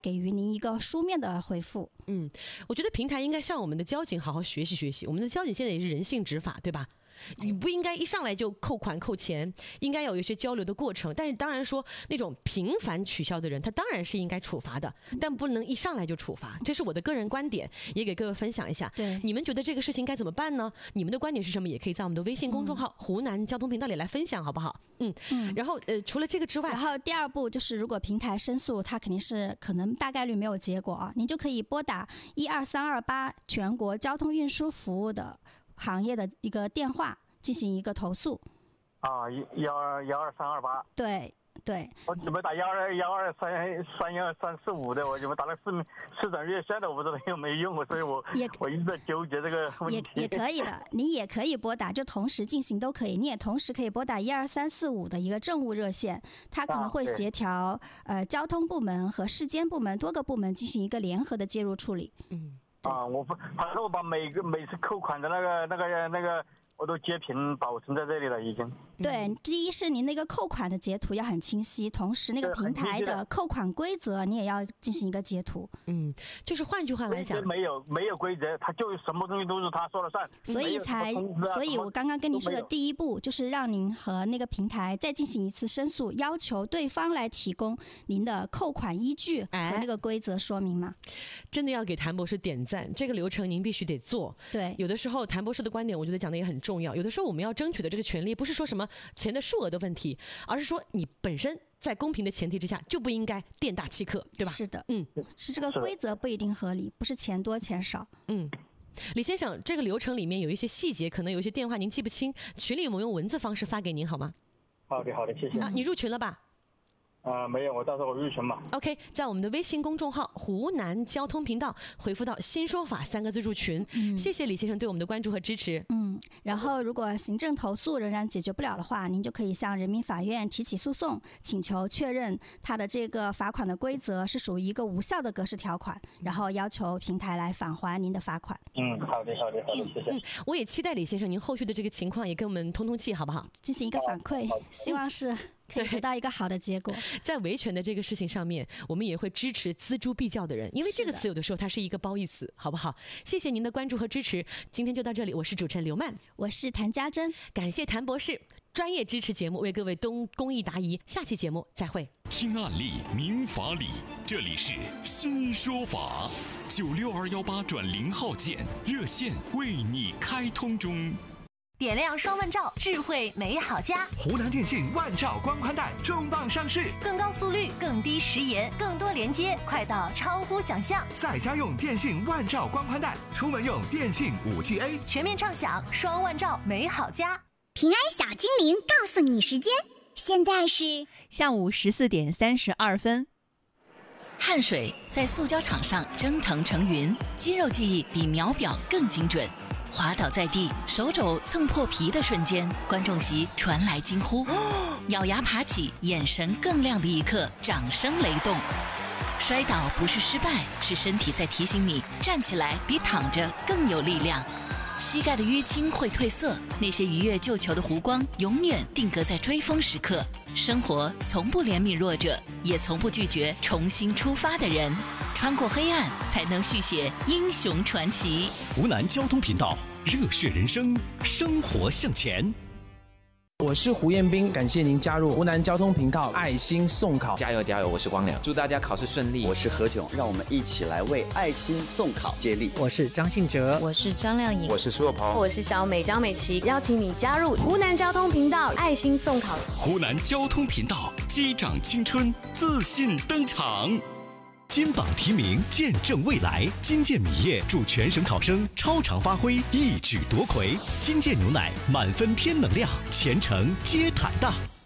给予您一个书面的回复。 我觉得平台应该向我们的交警好好学习学习，我们的交警现在也是人性执法，对吧？你不应该一上来就扣款扣钱，应该有一些交流的过程。但是当然说那种频繁取消的人，他当然是应该处罚的，但不能一上来就处罚。这是我的个人观点，也给各位分享一下。 对， 你们觉得这个事情该怎么办呢？你们的观点是什么？也可以在我们的微信公众号湖南交通频道里来分享，好不好？然后除了这个之外， 然后第二步就是如果平台申诉，它肯定是可能大概率没有结果啊，您就可以拨打12328全国交通运输服务的行业的一个电话进行一个投诉。 12328。 对。 我准备打1212345的，我准备打了市长热线的，我不知道有没有用，所以我一直在纠结这个问题。 也可以的，你也可以拨打，就同时进行都可以。你也同时可以拨打12345的一个政务热线，它可能会协调交通部门和市监部门多个部门进行一个联合的介入处理。 反正我把每次扣款的那个我都截屏保存在这里了，已经。 对，第一是您那个扣款的截图要很清晰，同时那个平台的扣款规则你也要进行一个截图。 就是换句话来讲， 没有规则，他就什么东西都是他说了算。 所以我刚刚跟您说的第一步就是让您和那个平台再进行一次申诉，要求对方来提供您的扣款依据和那个规则说明嘛。 真的要给谭博士点赞，这个流程您必须得做。 对， 有的时候谭博士的观点我觉得讲的也很重要，有的时候我们要争取的这个权利不是说什么钱的数额的问题，而是说你本身在公平的前提之下就不应该店大欺客，对吧？ 是的，是这个规则不一定合理，不是钱多钱少。 李先生，这个流程里面有一些细节，可能有一些电话您记不清，群里我们用文字方式发给您好吗？ 好的，谢谢。 你入群了吧？ 没有，我到时候我入群嘛。 OK， 在我们的微信公众号湖南交通频道回复到新说法3个字入群。谢谢李先生对我们的关注和支持。 然后如果行政投诉仍然解决不了的话，您就可以向人民法院提起诉讼，请求确认他的这个罚款的规则是属于一个无效的格式条款，然后要求平台来返还您的罚款。 好的，谢谢。 我也期待李先生您后续的这个情况也跟我们通气，好不好？ 进行一个反馈，希望是可以得到一个好的结果。 在维权的这个事情上面，我们也会支持锱铢必较的人，因为这个词有的时候它是一个褒义词，好不好？谢谢您的关注和支持，今天就到这里，我是主持人刘曼， 我是谭家珍， 感谢谭博士专业支持节目，为各位公益答疑，下期节目再会。 听案例明法理，这里是新说法，96218转0号键热线为你开通中。 点亮双万兆，智慧美好家。 湖南电信万兆光宽带重磅上市， 更高速率，更低时延，更多连接，快到超乎想象。 在家用电信万兆光宽带，出门用电信5G A， 全面畅享双万兆美好家。 平安小精灵告诉你时间，现在是下午14点32分。 汗水在塑胶场上蒸腾成云，肌肉记忆比秒表更精准。滑倒在地，手肘蹭破皮的瞬间，观众席传来惊呼；咬牙爬起，眼神更亮的一刻，掌声雷动。摔倒不是失败，是身体在提醒你站起来比躺着更有力量。膝盖的淤青会褪色，那些愉悦救球的弧光永远定格在追风时刻。生活从不怜悯弱者，也从不拒绝重新出发的人。穿过黑暗，才能续写英雄传奇。 湖南交通频道，热血人生，生活向前。 我是胡彦斌，感谢您加入湖南交通频道爱心送考， 加油加油！我是光良，祝大家考试顺利。 我是何炅，让我们一起来为爱心送考接力。 我是张信哲， 我是张靓颖， 我是苏有朋， 我是小美张美琪，邀请你加入湖南交通频道爱心送考。 湖南交通频道击掌青春，自信登场。金榜题名，见证未来。金健米业祝全省考生超常发挥，一举夺魁。金健牛奶满分添能量，前程皆坦荡。